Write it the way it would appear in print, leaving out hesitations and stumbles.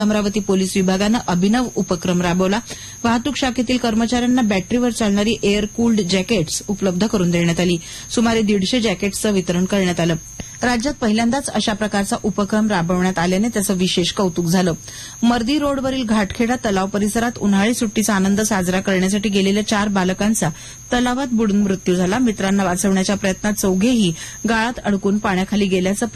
Amravati police विभागानं अभिनव उपक्रम राबवला. वाहतूक शाखेतील कर्मचाऱ्यांना बॅटरीवर चालणारी एअर कूल्ड जॅकेट्स उपलब्ध करून देण्यात आली. सुमारे 150 जॅकेट्सचं वितरण करण्यात आलं. राज्यात पहिल्यांदाच अशा प्रकारचा उपक्रम राबवण्यात आल्याने त्याचं विशेष कौतुक झालं. मर्दी रोडवरील घाटखेडा तलाव परिसरात उन्हाळी सुट्टीचा आनंद साजरा करण्यासाठी गेलेल्या 4 बालकांचा तलावात बुडून मृत्यू झाला. मित्रांना वाचवण्याच्या प्रयत्नात चौघेही गाळात अडकून पाण्याखाली गेल्याचं